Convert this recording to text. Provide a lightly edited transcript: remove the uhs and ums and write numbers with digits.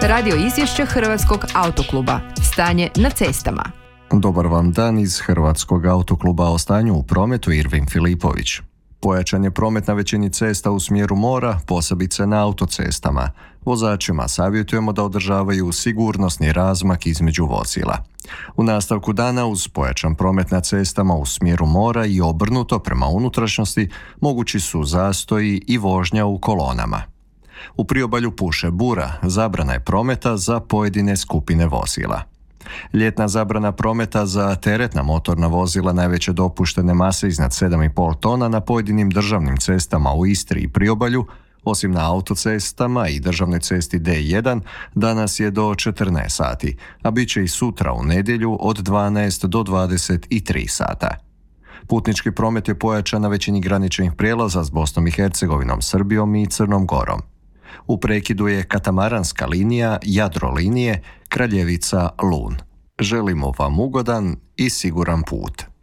Radio izvješće Hrvatskog autokluba. Stanje na cestama. Dobar vam dan iz Hrvatskog autokluba. O stanju u prometu Irvin Filipović. Pojačan je promet na većini cesta u smjeru mora, posebice na autocestama. Vozačima savjetujemo da održavaju sigurnosni razmak između vozila. U nastavku dana uz pojačan promet na cestama u smjeru mora i obrnuto prema unutrašnjosti mogući su zastoji i vožnja u kolonama. U priobalju puše bura, zabrana je prometa za pojedine skupine vozila. Ljetna zabrana prometa za teretna motorna vozila najveće dopuštene mase iznad 7,5 tona na pojedinim državnim cestama u Istri i priobalju, osim na autocestama i državnoj cesti D1, danas je do 14 sati, a bit će i sutra u nedjelju od 12 do 23 sata. Putnički promet je pojačan na većini graničnih prijelaza s Bosnom i Hercegovinom, Srbijom i Crnom Gorom. U prekidu je katamaranska linija Jadrolinije Kraljevica-Lun. Želimo vam ugodan i siguran put.